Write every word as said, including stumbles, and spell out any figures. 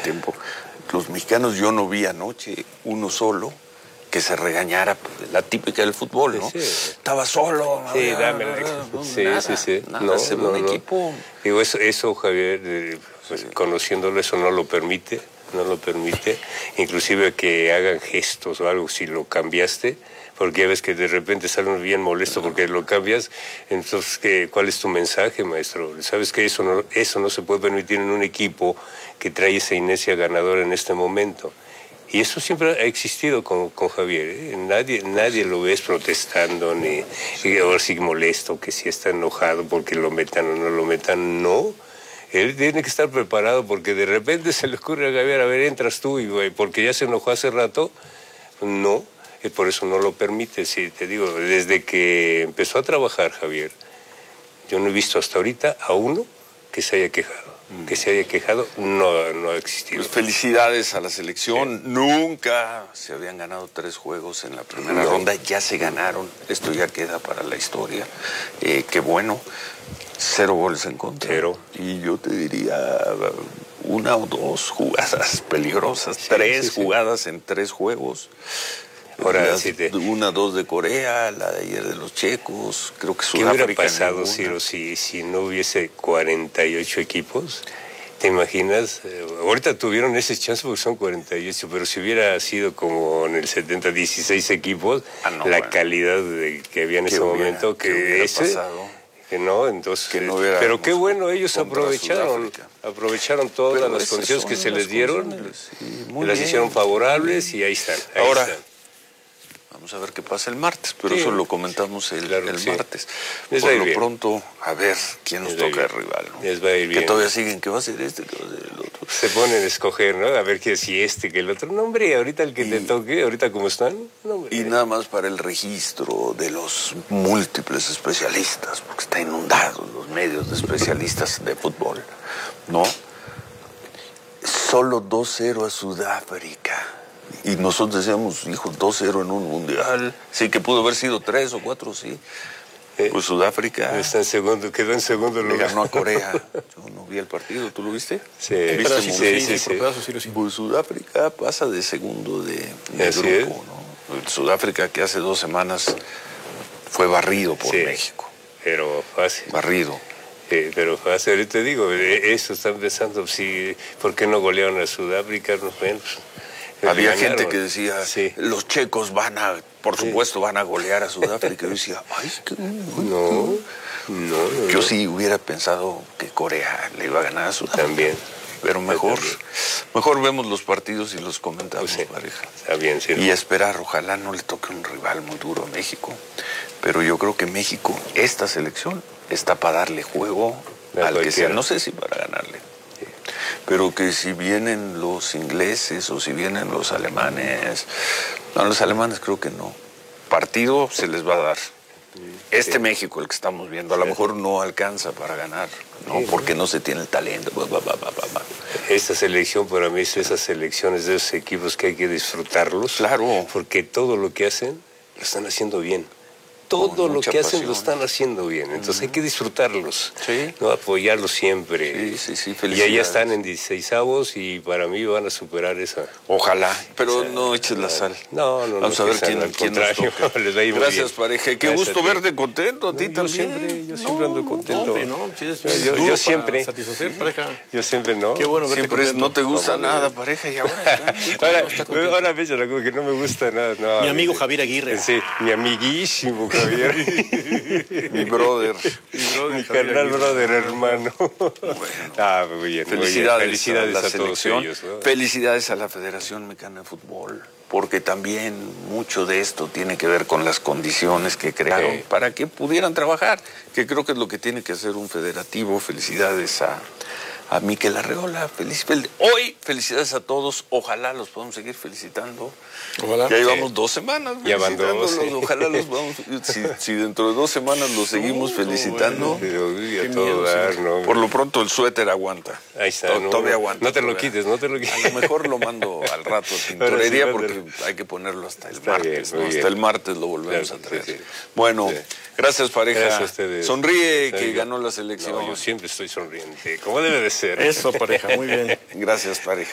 tiempo. Los mexicanos, yo no vi anoche uno solo que se regañara, pues, la típica del fútbol, ¿no? Sí, sí. Estaba solo. Sí, no, dame no, la... no, sí, nada, sí, sí. Nada, No, se ve no, un no. equipo. Digo, eso, eso Javier, eh, pues, conociéndolo, eso no lo permite, no lo permite. Inclusive que hagan gestos o algo, si lo cambiaste, porque ya ves que de repente salen bien molesto porque lo cambias. Entonces, ¿qué, ¿cuál es tu mensaje, maestro? ¿Sabes que eso no, eso no se puede permitir en un equipo que trae esa inercia ganadora en este momento? Y eso siempre ha existido con, con Javier, ¿eh? Nadie, nadie lo ves protestando, ni y ahora sí molesto, que si está enojado porque lo metan o no lo metan. No, él tiene que estar preparado porque de repente se le ocurre a Javier, a ver, entras tú, y güey, porque ya se enojó hace rato. No, y por eso no lo permite. Sí, te digo, desde que empezó a trabajar Javier, yo no he visto hasta ahorita a uno que se haya quejado. Que se haya quejado, no, no ha existido. Pues felicidades a la selección. Sí. Nunca se habían ganado tres juegos en la primera no. ronda. Ya se ganaron. Esto ya queda para la historia. Eh, qué bueno. Cero goles en contra. Cero. Y yo te diría una o dos jugadas peligrosas. Sí, tres sí, sí. jugadas en tres juegos. Ahora, Las, sí te... Una, dos de Corea, la de ayer de los checos, creo que Sudáfrica. ¿Qué hubiera pasado, Ciro, si, si no hubiese cuarenta y ocho equipos? ¿Te imaginas? Eh, ahorita tuvieron ese chance porque son cuarenta y ocho, pero si hubiera sido como en el setenta, dieciséis equipos, ah, no, la bueno. calidad de, que había en ese hubiera, momento, que ese... Pasado? Que no, entonces... Que no pero qué bueno, ellos aprovecharon, aprovecharon todas pero las condiciones que se les dieron, sí, las bien, hicieron favorables y ahí están. Ahí Ahora... están. Vamos a ver qué pasa el martes, pero sí, eso lo comentamos el, claro, el sí. martes. Les Por lo bien. pronto, a ver quién nos Les toca el rival, ¿no? Les va a ir bien. Que todavía siguen, que va a ser este, que va a ser el otro. Se ponen a escoger, ¿no? A ver qué si este, que el otro. No, hombre, ahorita el que y, te toque, ahorita como están. No, hombre. Y nada más para el registro de los múltiples especialistas, porque está inundado los medios de especialistas de fútbol, ¿no? Solo dos cero a Sudáfrica. Y nosotros decíamos, hijo, dos cero en un mundial. Sí, que pudo haber sido tres o cuatro, sí. Eh, pues Sudáfrica... Está en segundo, quedó en segundo lugar. Le ganó a Corea. Yo no vi el partido, ¿tú lo viste? Sí. ¿Viste sí, sí, sí, sí. sí. Pues Sudáfrica pasa de segundo de, de grupo, ¿no? Sudáfrica que hace dos semanas fue barrido por sí, México. Pero fácil. Barrido. Eh, pero fácil, ahorita te digo, eso están pensando, si, ¿por qué no golearon a Sudáfrica? No, bueno, había gente que decía, sí. los checos van a, por supuesto, sí. van a golear a Sudáfrica. Yo decía, ay, qué... No, no, no. Yo sí hubiera pensado que Corea le iba a ganar a Sudáfrica. También. Pero mejor, mejor vemos los partidos y los comentamos, pues sí. pareja. Está bien, sí. Y esperar, ojalá no le toque un rival muy duro a México. Pero yo creo que México, esta selección, está para darle juego a al que sea. No sé si para ganarle. Pero que si vienen los ingleses o si vienen los alemanes, no, los alemanes creo que no. Partido se les va a dar. Este sí. México, el que estamos viendo, a lo mejor no alcanza para ganar, ¿no? Sí, porque no se tiene el talento. Bah, bah, bah, bah, bah. Esta selección para mí es esas selecciones de esos equipos que hay que disfrutarlos. Claro. Porque todo lo que hacen, lo están haciendo bien. Todo lo que hacen pasión. Lo están haciendo bien, entonces uh-huh. hay que disfrutarlos, sí. ¿no? Apoyarlos siempre. Sí, sí, sí, y allá están en dieciseisavos y para mí van a superar esa. Ojalá, pero esa, no eches la sal. No, no, Vamos no, a ver quién, al quién nos toca. Les va a ir Gracias, bien. pareja. Qué Gracias gusto verte contento, a ti no, también. Yo siempre, yo siempre no, ando contento. No, no, si es yo, yo, yo siempre. Satisfacer, pareja. Yo siempre no. Qué bueno verte siempre es, no te gusta no, nada, pareja, y ahora. ahora, ahora ves la cosa que no me gusta nada. No, mi amigo Javier Aguirre. Sí, mi amiguísimo Javier. Mi brother. Mi, brother, mi carnal brother, hermano. Bueno, ah, muy bien, felicidades, muy bien. Felicidades a, a, la a selección. todos ellos, ¿no? Felicidades a la Federación Mexicana de Fútbol, porque también mucho de esto tiene que ver con las condiciones que crearon sí. para que pudieran trabajar, que creo que es lo que tiene que hacer un federativo. Felicidades a, a Mikel Arreola. Feliz, fel, hoy, felicidades a todos. Ojalá los podamos seguir felicitando. Ojalá. Ya llevamos sí. dos semanas ya van dos, sí. Ojalá los podamos. Si, si dentro de dos semanas los seguimos felicitando. Bueno, todo dar, no, por lo pronto el suéter aguanta. Ahí está. Todo, no, todavía no, aguanta. No te todavía. lo quites, no te lo quites. A lo mejor lo mando al rato a tintorería sí, porque hay que ponerlo hasta el está martes. Bien, ¿no? Hasta el martes lo volvemos claro, a traer. Sí, sí. Bueno, sí. gracias, pareja. Gracias a ustedes. Sonríe que ganó la selección. No, yo siempre estoy sonriente, como debe de ser. Eso, pareja, muy bien. Gracias, pareja.